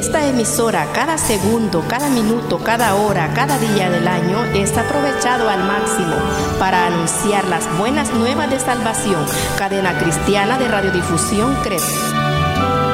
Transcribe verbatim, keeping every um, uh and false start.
esta emisora cada segundo, cada minuto, cada hora, cada día del año es aprovechado al máximo para anunciar las buenas nuevas de salvación. Cadena Cristiana de Radiodifusión C R E P.